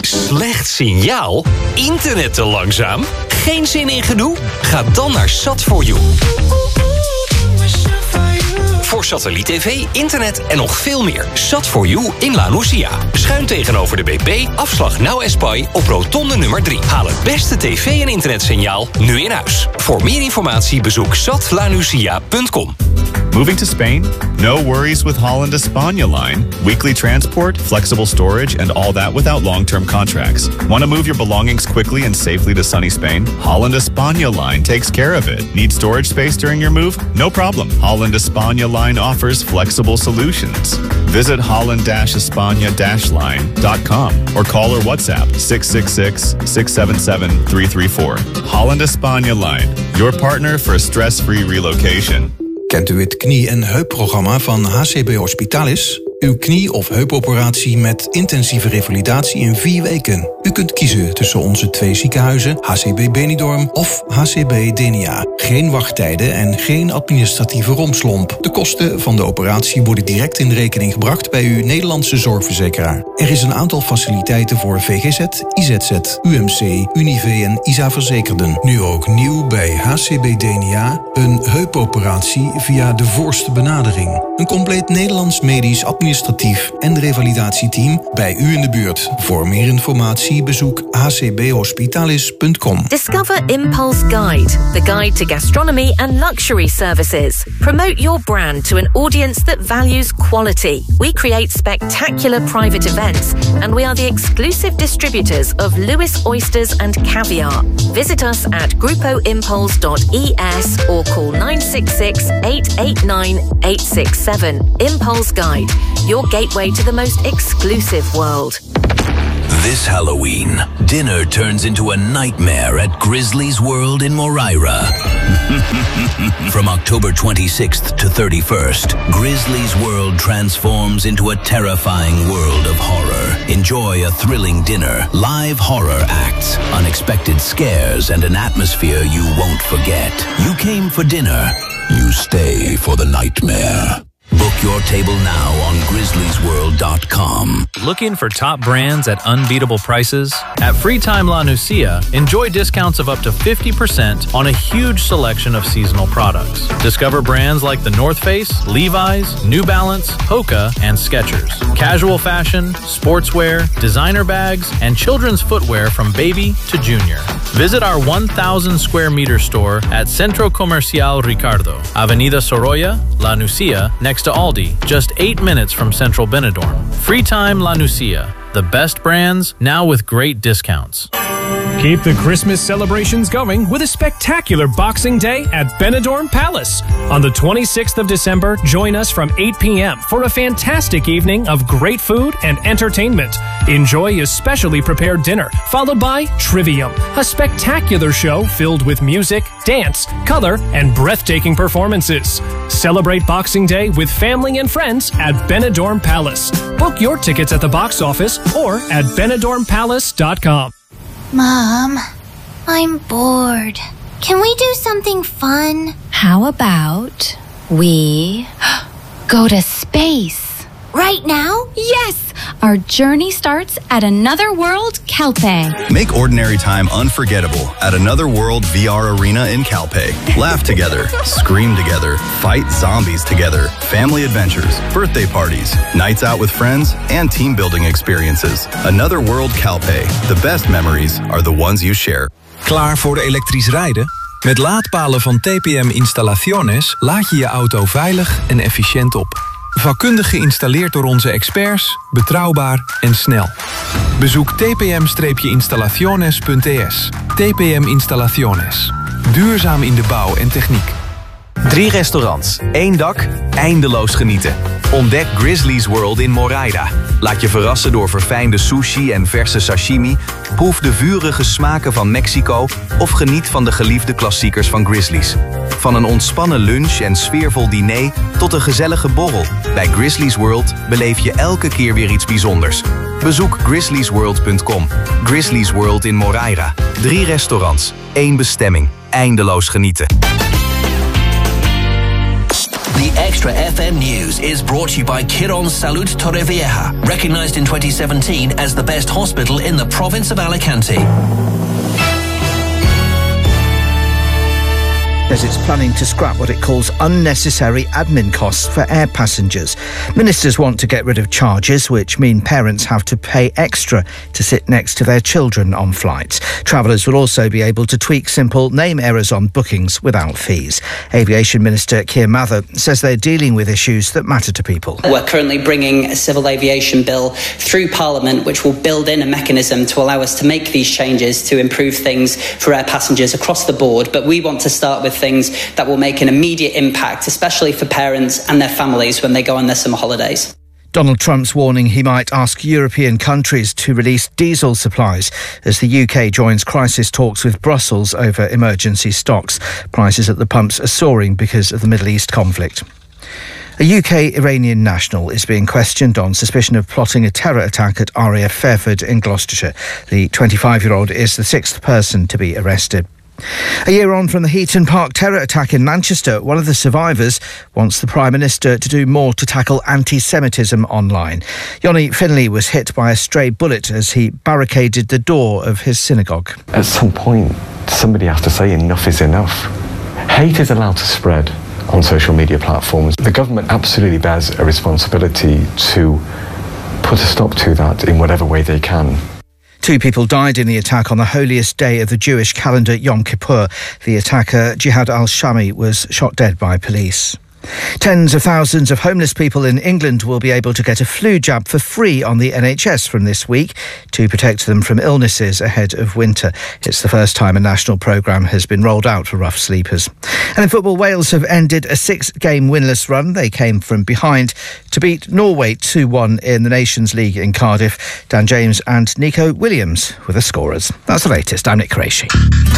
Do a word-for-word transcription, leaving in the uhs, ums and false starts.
Slecht signaal? Internet te langzaam? Geen zin in gedoe? Ga dan naar Sat for You. Voor satelliet-tv, internet en nog veel meer. Sat for You in La Nucia. Schuin tegenover de B P, afslag Nou Espai op rotonde nummer drie. Haal het beste tv- en internetsignaal nu in huis. Voor meer informatie bezoek sat la nucia punt com. Moving to Spain? No worries with Holland España line. Weekly transport, flexible storage, and all that without long-term contracts. Want to move your belongings quickly and safely to sunny Spain? Holland España line takes care of it. Need storage space during your move? No problem. Holland España line offers flexible solutions. Visit holland españa line dot com or call or WhatsApp six six six, six seven seven, three three four. Holland España line, your partner for stress-free relocation. Kent u het knie- en heupprogramma van H C B Hospitalis? Uw knie- of heupoperatie met intensieve revalidatie in vier weken. U kunt kiezen tussen onze twee ziekenhuizen, H C B Benidorm of H C B Denia. Geen wachttijden en geen administratieve rompslomp. De kosten van de operatie worden direct in rekening gebracht bij uw Nederlandse zorgverzekeraar. Er is een aantal faciliteiten voor V G Z, I Z Z, U M C, Unive en I S A-verzekerden. Nu ook nieuw bij H C B Denia, een heupoperatie via de voorste benadering. Een compleet Nederlands medisch administratief en revalidatieteam bij u in de buurt. Voor meer informatie bezoek h c b hospitalis punt com. Discover Impulse Guide, the guide to gastronomy and luxury services. Promote your brand to an audience that values quality. We create spectacular private events, and we are the exclusive distributors of Lewis Oysters and Caviar. Visit us at grupo impulse dot e s or call nine six six, eight eight nine, eight six seven. Impulse Guide, your gateway to the most exclusive world. This Halloween, dinner turns into a nightmare at Grizzly's World in Moraira. From October twenty-sixth to thirty-first, Grizzly's World transforms into a terrifying world of horror. Enjoy a thrilling dinner, live horror acts, unexpected scares, and an atmosphere you won't forget. You came for dinner, you stay for the nightmare. Book your table now on grizzlies world dot com. Looking for top brands at unbeatable prices? At Freetime La Nucia, enjoy discounts of up to fifty percent on a huge selection of seasonal products. Discover brands like the North Face, Levi's, New Balance, Hoka, and Skechers. Casual fashion, sportswear, designer bags, and children's footwear from baby to junior. Visit our one thousand square meter store at Centro Comercial Ricardo, Avenida Sorolla, La Nucia, next to Aldi, just eight minutes from Central Benidorm. Freetime La Nucia, the best brands, now with great discounts. Keep the Christmas celebrations going with a spectacular Boxing Day at Benidorm Palace. On the twenty-sixth of December, join us from eight p.m. for a fantastic evening of great food and entertainment. Enjoy a specially prepared dinner, followed by Trivium, a spectacular show filled with music, dance, color, and breathtaking performances. Celebrate Boxing Day with family and friends at Benidorm Palace. Book your tickets at the box office or at benidorm palace dot com. Mom, I'm bored. Can we do something fun? How about we go to space? Right now? Yes! Our journey starts at Another World Calpe. Make ordinary time unforgettable at Another World V R Arena in Calpe. Laugh together, scream together, fight zombies together, family adventures, birthday parties, nights out with friends, and team building experiences. Another World Calpe. The best memories are the ones you share. Klaar voor elektrisch rijden? Met laadpalen van T P M Installaciones laad je je auto veilig en efficiënt op. Vakkundig geïnstalleerd door onze experts, betrouwbaar en snel. Bezoek t p m installaciones punt e s. T P M Installaciones. Duurzaam in de bouw en techniek. Drie restaurants, één dak, eindeloos genieten. Ontdek Grizzly's World in Moraira. Laat je verrassen door verfijnde sushi en verse sashimi. Proef de vurige smaken van Mexico of geniet van de geliefde klassiekers van Grizzly's. Van een ontspannen lunch en sfeervol diner tot een gezellige borrel. Bij Grizzly's World beleef je elke keer weer iets bijzonders. Bezoek grizzlies world punt com. Grizzly's World in Moraira. Drie restaurants, één bestemming. Eindeloos genieten. The Extra F M News is brought to you by Quirón Salud Torrevieja, recognised in twenty seventeen as the best hospital in the province of Alicante. As it's planning to scrap what it calls unnecessary admin costs for air passengers. Ministers want to get rid of charges which mean parents have to pay extra to sit next to their children on flights. Travellers will also be able to tweak simple name errors on bookings without fees. Aviation Minister Keir Mather says they're dealing with issues that matter to people. We're currently bringing a civil aviation bill through Parliament which will build in a mechanism to allow us to make these changes to improve things for air passengers across the board. But we want to start with things that will make an immediate impact, especially for parents and their families when they go on their summer holidays. Donald Trump's warning he might ask European countries to release diesel supplies as the U K joins crisis talks with Brussels over emergency stocks. Prices at the pumps are soaring because of the Middle East conflict. A U K Iranian national is being questioned on suspicion of plotting a terror attack at R A F Fairford in Gloucestershire. The twenty-five-year-old is the sixth person to be arrested. A year on from the Heaton Park terror attack in Manchester, one of the survivors wants the Prime Minister to do more to tackle anti-Semitism online. Yoni Finley was hit by a stray bullet as he barricaded the door of his synagogue. At some point, somebody has to say enough is enough. Hate is allowed to spread on social media platforms. The government absolutely bears a responsibility to put a stop to that in whatever way they can. Two people died in the attack on the holiest day of the Jewish calendar, Yom Kippur. The attacker, Jihad al-Shami, was shot dead by police. Tens of thousands of homeless people in England will be able to get a flu jab for free on the N H S from this week to protect them from illnesses ahead of winter. It's the first time a national programme has been rolled out for rough sleepers. And in football, Wales have ended a six-game winless run. They came from behind to beat Norway two one in the Nations League in Cardiff. Dan James and Nico Williams were the scorers. That's the latest. I'm Nick Qureshi.